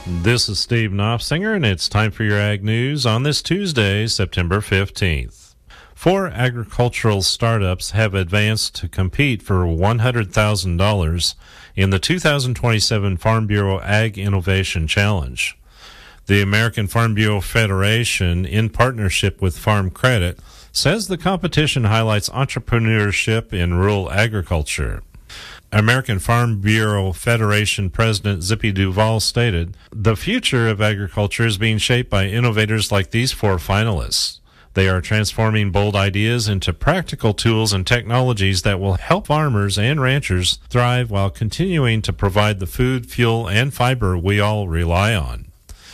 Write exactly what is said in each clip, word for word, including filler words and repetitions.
This is Steve Knopfsinger, and it's time for your Ag News on this Tuesday, September fifteenth. Four agricultural startups have advanced to compete for one hundred thousand dollars in the two thousand twenty-seven Farm Bureau Ag Innovation Challenge. The American Farm Bureau Federation, in partnership with Farm Credit, says the competition highlights entrepreneurship in rural agriculture. American Farm Bureau Federation President Zippy Duval stated, "The future of agriculture is being shaped by innovators like these four finalists. They are transforming bold ideas into practical tools and technologies that will help farmers and ranchers thrive while continuing to provide the food, fuel, and fiber we all rely on."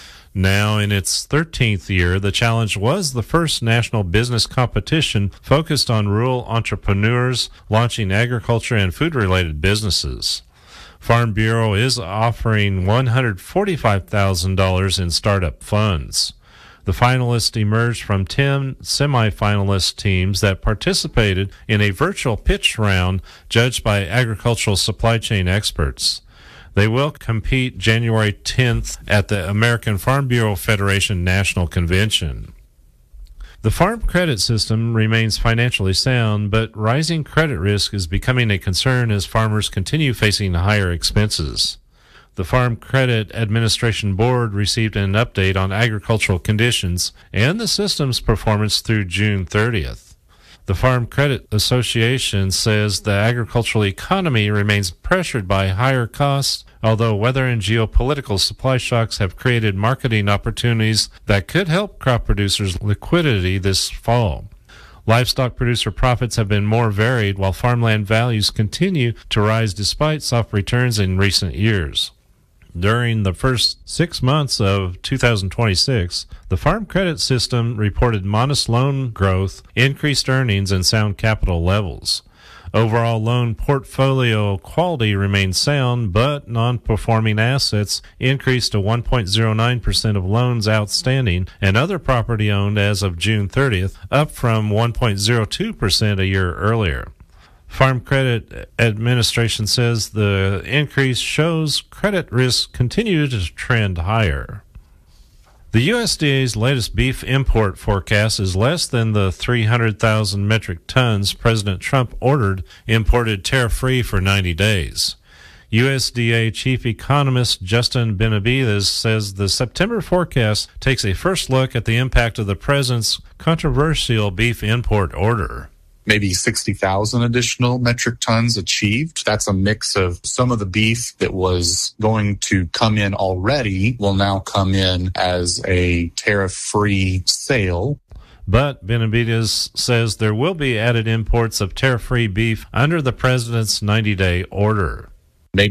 Now in its thirteenth year, the challenge was the first national business competition focused on rural entrepreneurs launching agriculture and food-related businesses. Farm Bureau is offering one hundred forty-five thousand dollars in startup funds. The finalists emerged from ten semifinalist teams that participated in a virtual pitch round judged by agricultural supply chain experts. They will compete January tenth at the American Farm Bureau Federation National Convention. The farm credit system remains financially sound, but rising credit risk is becoming a concern as farmers continue facing higher expenses. The Farm Credit Administration Board received an update on agricultural conditions and the system's performance through June thirtieth. The Farm Credit Association says the agricultural economy remains pressured by higher costs, although weather and geopolitical supply shocks have created marketing opportunities that could help crop producers' liquidity this fall. Livestock producer profits have been more varied, while farmland values continue to rise despite soft returns in recent years. During the first six months of two thousand twenty-six, the Farm Credit System reported modest loan growth, increased earnings, and sound capital levels. Overall loan portfolio quality remains sound, but non-performing assets increased to one point zero nine percent of loans outstanding and other property owned as of June thirtieth, up from one point zero two percent a year earlier. Farm Credit Administration says the increase shows credit risk continue to trend higher. The U S D A's latest beef import forecast is less than the three hundred thousand metric tons President Trump ordered imported tariff-free for ninety days. U S D A Chief Economist Justin Benavides says the September forecast takes a first look at the impact of the president's controversial beef import order. Maybe sixty thousand additional metric tons achieved. That's a mix of some of the beef that was going to come in already will now come in as a tariff-free sale. But Benavides says there will be added imports of tariff-free beef under the president's ninety-day order.